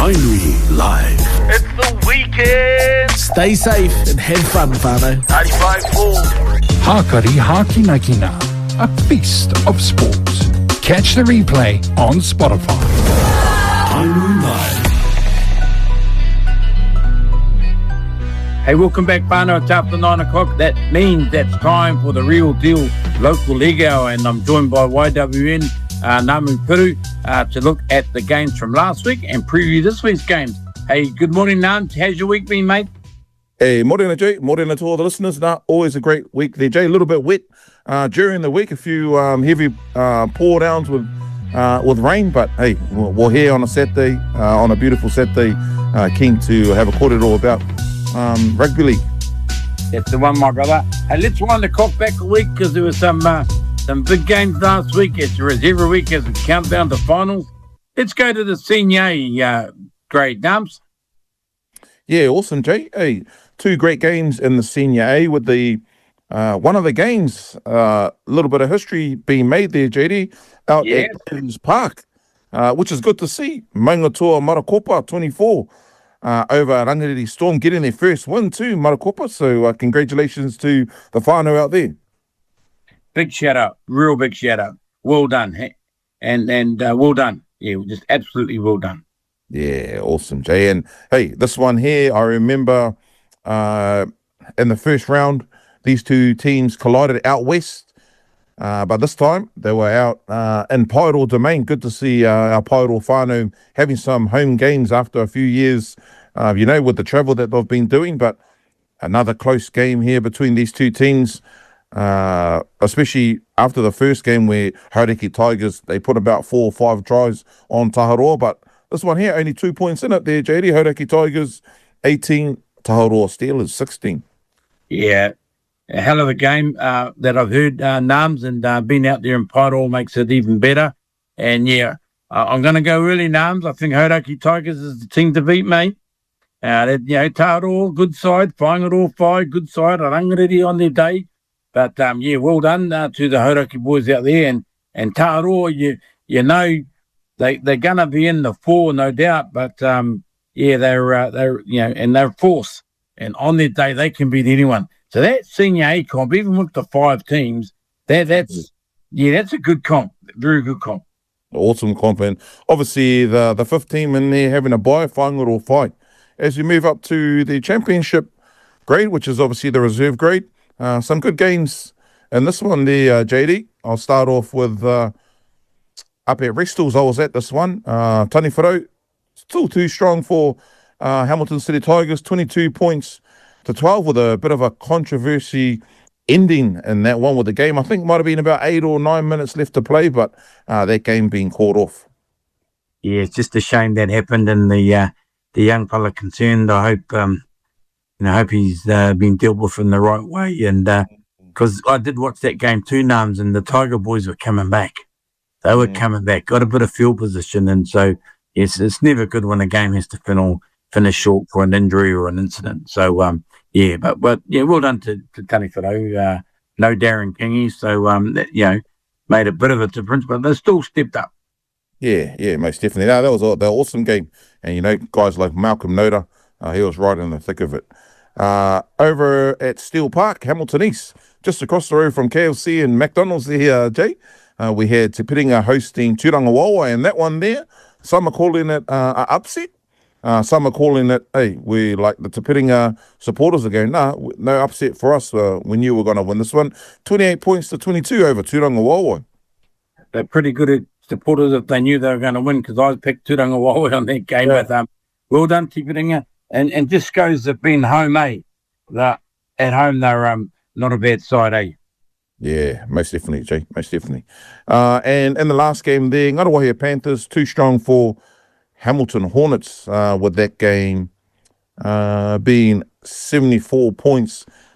Tainui Live. It's the weekend. Stay safe and have fun, whānau. 95.4. Hakari Hakinakina, a feast of sports. Catch the replay on Spotify. Tainui Live. Hey, welcome back, whānau. It's after 9 o'clock. That means that's time for the real deal local league hour, and I'm joined by YWN Namu Piru to look at the games from last week and preview this week's games. Hey, good morning, Nam. How's your week been, mate? Hey, morena, Jay. Morena to all the listeners. Always a great week there, Jay. A little bit wet during the week. A few heavy pour downs with rain, but hey, we're here on a Saturday, on a beautiful Saturday. Keen to have a kōrero about rugby league. That's the one, my brother. Hey, let's wind the clock back a week because there was some big games last week, as there is every week as we count down to finals. Let's go to the Senior A grade, Dumps. Yeah, awesome, Jay. Hey, two great games in the Senior A with the one of the games, a little bit of history being made there, JD, out at Queen's Park, which is good to see. Maungatua Marakopa 24 over Rangirehe Storm getting their first win too, Marakopa. So congratulations to the whānau out there. Big shout out, real big shout out. Well done, hey? and well done. Yeah, just absolutely well done. Yeah, awesome, Jay. And hey, this one here, I remember in the first round, these two teams collided out west. But this time, they were out in Paeroa Domain. Good to see our Paeroa whānau having some home games after a few years, with the travel that they've been doing. But another close game here between these two teams, especially after the first game where Hauraki Tigers, they put about 4 or 5 tries on Taharoa. But this one here, only 2 points in it there, JD. Hauraki Tigers 18, Taharoa Steelers 16. Yeah, a hell of a game that I've heard, Nams, and being out there in Paeroa makes it even better. And yeah, I'm going to go early, Nams. I think Hauraki Tigers is the team to beat, mate. Taharoa, good side. Whangaroa Whai, good side. Rangirehe on their day. But well done to the Hauraki boys out there. And Taharoa, you know, they're going to be in the 4, no doubt. But they're and they're force. And on their day, they can beat anyone. So that Senior A comp, even with the 5 teams, that's a good comp, very good comp. Awesome comp, and obviously the 5th team in there having a bye, Whangaroa Whai. As we move up to the championship grade, which is obviously the reserve grade, some good games in this one there, JD. I'll start off with up at Restles. I was at this one. Taniwharau, still too strong for Hamilton City Tigers, 22 points to 12 with a bit of a controversy ending in that one with the game. I think it might have been about 8 or 9 minutes left to play, but that game being called off. Yeah, it's just a shame that happened, and the young fella concerned, I hope he's been dealt with in the right way. And because I did watch that game too, Nams, and the Tiger boys were coming back. They were coming back, got a bit of field position, and so yes, it's never good when a game has to finish short for an injury or an incident. So well done to Taniwharau. No Darren Kingy, so made a bit of a difference, but they still stepped up. Yeah, most definitely. No, that was an awesome game, and guys like Malcolm Noda, he was right in the thick of it. Over at Steel Park, Hamilton East, just across the road from KFC and McDonald's there, Jay. We had Te Piringa hosting Turanga Wawa, and that one there, some are calling it an upset. Some are calling it, hey, we like the Te Piringa supporters are going, no upset for us. We knew we were going to win this one. 28 points to 22 over Turanga Wawa. They're pretty good at supporters if they knew they were going to win, because I picked Turanga Wawa on that game. With well done, Te Piringa. And just goes to being home, at home, they're not a bad side, eh? Yeah, most definitely, Jay, most definitely. And in the last game there, Ngaruawahia Panthers, too strong for Hamilton Hornets, with that game being 74 points